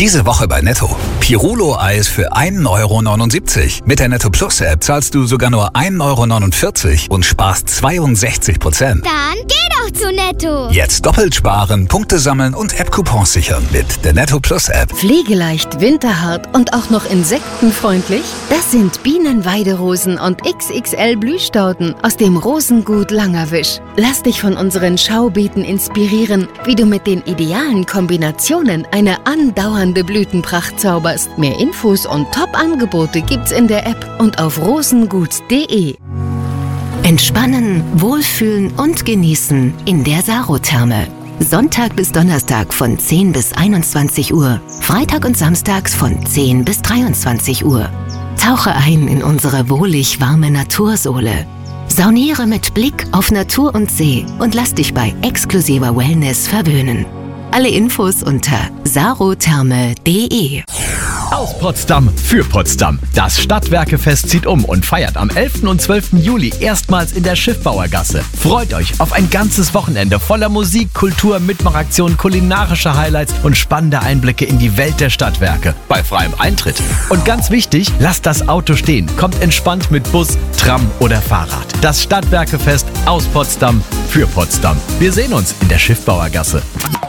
Diese Woche bei Netto. Pirulo-Eis für 1,79 €. Mit der Netto Plus App zahlst du sogar nur 1,49 € und sparst 62%. Dann geh doch zu Netto. Jetzt doppelt sparen, Punkte sammeln und App-Coupons sichern mit der Netto Plus App. Pflegeleicht, winterhart und auch noch insektenfreundlich? Das sind Bienenweiderosen und XXL Blühstauden aus dem Rosengut Langerwisch. Lass dich von unseren Schaubeeten inspirieren, wie du mit den idealen Kombinationen eine andauernde Blütenpracht zauberst. Mehr Infos und Top-Angebote gibt's in der App und auf rosengut.de. Entspannen, wohlfühlen und genießen in der Sarotherme. Sonntag bis Donnerstag von 10 bis 21 Uhr, Freitag und samstags von 10 bis 23 Uhr. Tauche ein in unsere wohlig warme Natursohle. Sauniere mit Blick auf Natur und See und lass dich bei exklusiver Wellness verwöhnen. Alle Infos unter sarotherme.de. Aus Potsdam für Potsdam. Das Stadtwerkefest zieht um und feiert am 11. und 12. Juli erstmals in der Schiffbauergasse. Freut euch auf ein ganzes Wochenende voller Musik, Kultur, Mitmachaktionen, kulinarische Highlights und spannende Einblicke in die Welt der Stadtwerke bei freiem Eintritt. Und ganz wichtig, lasst das Auto stehen. Kommt entspannt mit Bus, Tram oder Fahrrad. Das Stadtwerkefest aus Potsdam für Potsdam. Wir sehen uns in der Schiffbauergasse.